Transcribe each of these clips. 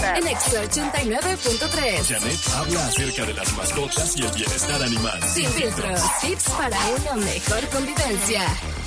En Exa 89.3. Janet habla acerca de las mascotas y el bienestar animal. Sin filtros. Tips para una mejor convivencia.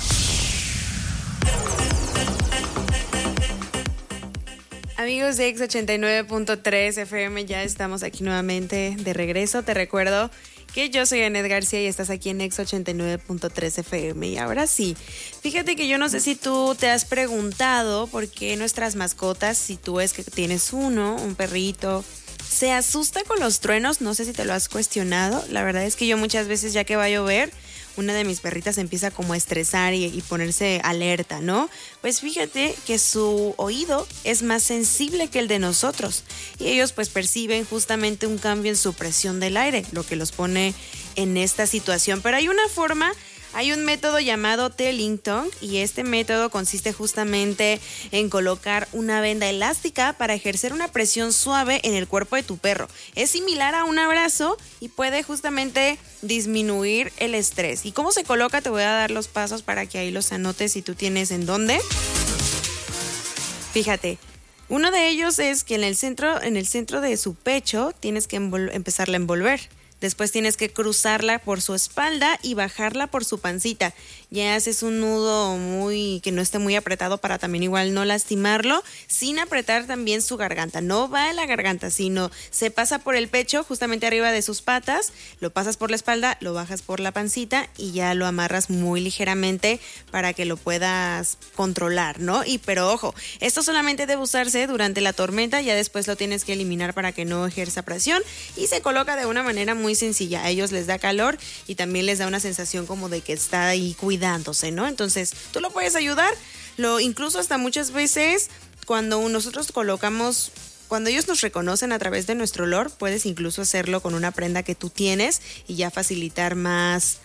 Amigos de Exa 89.3 FM, ya estamos aquí nuevamente de regreso. Te recuerdo que yo soy Anet García y estás aquí en Exa 89.3 FM. Y ahora sí, fíjate que yo no sé si tú te has preguntado por qué nuestras mascotas, si tú es que tienes un perrito, se asusta con los truenos. No sé si te lo has cuestionado. La verdad es que yo muchas veces, ya que va a llover, una de mis perritas empieza como a estresar y ponerse alerta, ¿no? Pues fíjate que su oído es más sensible que el de nosotros y ellos pues perciben justamente un cambio en su presión del aire, lo que los pone en esta situación. Pero hay un método llamado telling tongue y este método consiste justamente en colocar una venda elástica para ejercer una presión suave en el cuerpo de tu perro. Es similar a un abrazo y puede justamente disminuir el estrés. ¿Y cómo se coloca? Te voy a dar los pasos para que ahí los anotes si tú tienes en dónde. Fíjate, uno de ellos es que en el centro de su pecho tienes que empezarla a envolver. Después tienes que cruzarla por su espalda y bajarla por su pancita. Ya haces un nudo que no esté muy apretado para también igual no lastimarlo, sin apretar también su garganta. No va en la garganta, sino se pasa por el pecho, justamente arriba de sus patas, lo pasas por la espalda, lo bajas por la pancita y ya lo amarras muy ligeramente para que lo puedas controlar, ¿no? Pero ojo, esto solamente debe usarse durante la tormenta, ya después lo tienes que eliminar para que no ejerza presión y se coloca de una manera muy sencilla. A ellos les da calor y también les da una sensación como de que está ahí cuidándose, ¿no? Entonces, tú lo puedes ayudar, incluso hasta muchas veces cuando ellos nos reconocen a través de nuestro olor, puedes incluso hacerlo con una prenda que tú tienes y ya facilitar más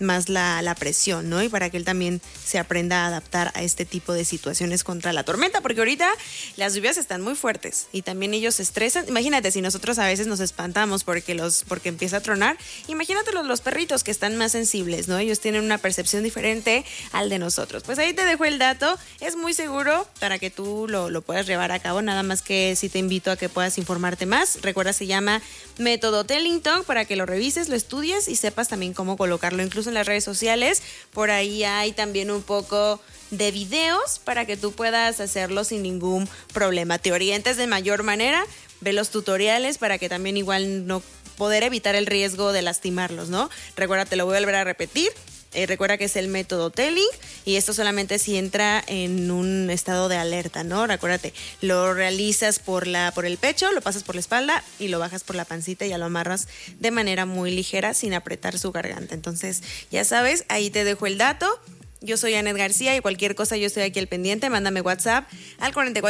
la presión, ¿no? Y para que él también se aprenda a adaptar a este tipo de situaciones contra la tormenta, porque ahorita las lluvias están muy fuertes y también ellos se estresan. Imagínate, si nosotros a veces nos espantamos porque empieza a tronar, imagínate los perritos que están más sensibles, ¿no? Ellos tienen una percepción diferente al de nosotros. Pues ahí te dejo el dato, es muy seguro para que tú lo puedas llevar a cabo, nada más que sí te invito a que puedas informarte más. Recuerda, se llama método telling tongue, para que lo revises, lo estudies y sepas también cómo colocarlo, incluso en las redes sociales. Por ahí hay también un poco de videos para que tú puedas hacerlo sin ningún problema. Te orientes de mayor manera, ve los tutoriales para que también igual no poder evitar el riesgo de lastimarlos, ¿no? Recuerda, te lo voy a volver a repetir. Recuerda que es el método telling y esto solamente si entra en un estado de alerta, ¿no? Recuérdate, lo realizas por el pecho, lo pasas por la espalda y lo bajas por la pancita y ya lo amarras de manera muy ligera sin apretar su garganta. Entonces, ya sabes, ahí te dejo el dato. Yo soy Anet García y cualquier cosa yo estoy aquí al pendiente. Mándame WhatsApp al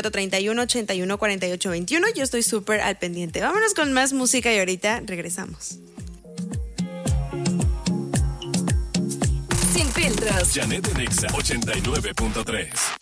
4431-814821. Yo estoy súper al pendiente. Vámonos con más música y ahorita regresamos. Sin filtros. Janet en Exa 89.3.